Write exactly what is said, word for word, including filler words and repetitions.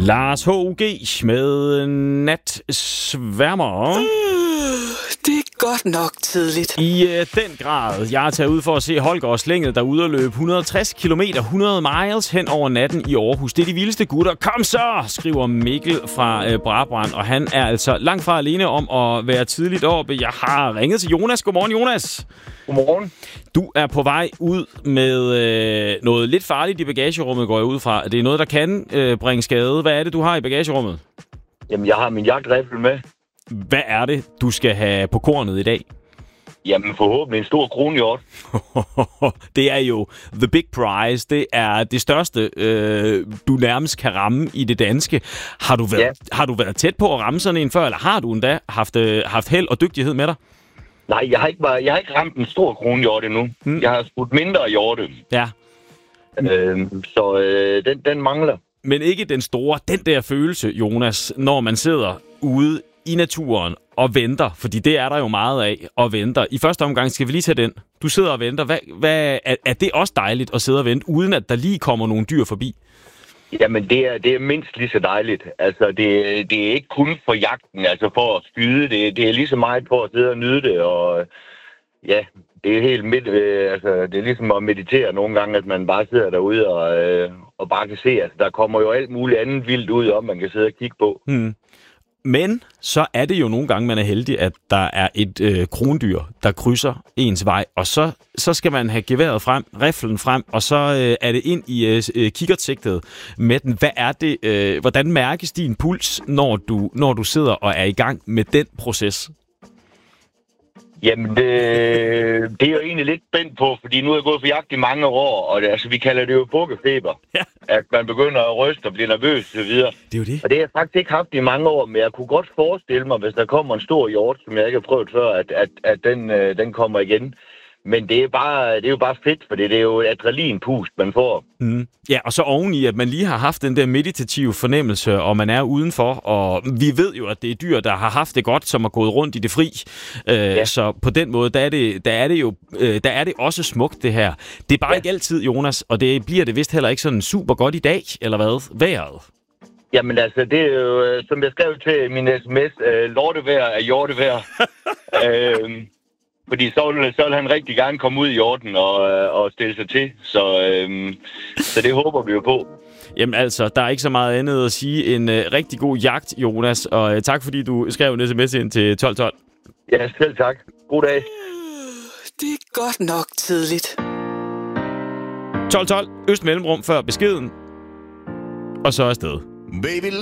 Lars H U G med Natsværmer. Det er godt nok tidligt. I øh, den grad. Jeg er taget ud for at se Holger og Slænget, der er ude at løbe et hundrede og tres kilometer, hundrede miles hen over natten i Aarhus. Det er de vildeste gutter. Kom så, skriver Mikkel fra øh, Brabrand. Og han er altså langt fra alene om at være tidligt oppe. Jeg har ringet til Jonas. Godmorgen, Jonas. Godmorgen. Du er på vej ud med øh, noget lidt farligt i bagagerummet, går jeg ud fra. Det er noget, der kan øh, bringe skade. Hvad er det, du har i bagagerummet? Jamen, jeg har min jagtriffel med. Hvad er det, du skal have på kornet i dag? Jamen, forhåbentlig en stor kronhjort. Det er jo the big prize. Det er det største, øh, du nærmest kan ramme i det danske. Har du været, ja. har du været tæt på at ramme sådan en før, eller har du endda haft, øh, haft held og dygtighed med dig? Nej, jeg har ikke, bare, jeg har ikke ramt en stor kronhjort endnu. Mm. Jeg har skudt mindre hjorte. Ja. Øh, så øh, den, den mangler. Men ikke den store, den der følelse, Jonas, når man sidder ude i naturen og venter, fordi det er der jo meget af, og venter. I første omgang skal vi lige tage den. Du sidder og venter. Hvad, hvad, er, er det også dejligt at sidde og vente, uden at der lige kommer nogle dyr forbi? Jamen, det er, det er mindst lige så dejligt. Altså, det, det er ikke kun for jagten, altså for at skyde. Det, det er lige så meget for at sidde og nyde det, og ja, det er helt midt, øh, altså, det er ligesom at meditere nogle gange, at man bare sidder derude og, øh, og bare kan se, altså, der kommer jo alt muligt andet vildt ud, om man kan sidde og kigge på. Hmm. Men så er det jo nogle gange, man er heldig, at der er et øh, krondyr, der krydser ens vej, og så, så skal man have geværet frem, riflen frem, og så øh, er det ind i øh, kikkertsigtet med den. Hvad er det? Øh, hvordan mærkes din puls, når du, når du sidder og er i gang med den proces? Jamen, det, det er jo egentlig lidt spændt på, fordi nu er jeg gået for jagt i mange år, og det, altså, vi kalder det jo bukkefeber. Ja. At man begynder at ryste og blive nervøs og så videre. Det er jo det. Og det har jeg faktisk ikke haft i mange år, men jeg kunne godt forestille mig, hvis der kommer en stor hjort, som jeg ikke har prøvet før, at, at, at den, øh, den kommer igen. Men det er, bare, det er jo bare fedt, for det er jo et adrenalinpust, man får. Mm. Ja, og så oveni, at man lige har haft den der meditative fornemmelse, og man er udenfor, og vi ved jo, at det er dyr, der har haft det godt, som er gået rundt i det fri. Øh, ja. Så på den måde, der er det, der er det jo øh, der er det også smukt, det her. Det er bare ja. ikke altid, Jonas, og det bliver det vist heller ikke sådan super godt i dag, eller hvad? Vejret? Jamen altså, det er jo, som jeg skrev til min sms, øh, lortevejr er hjortevejr. øh, Fordi så vil, så vil han rigtig gerne komme ud i hjorten og, og stille sig til. Så, øhm, så det håber vi jo på. Jamen altså, der er ikke så meget andet at sige end uh, rigtig god jagt, Jonas. Og uh, tak fordi du skrev en sms ind til tolv tolv. Ja, selv tak. God dag. Det er godt nok tidligt. tolv tolv, øst mellemrum før beskeden. Og så afsted. Baby.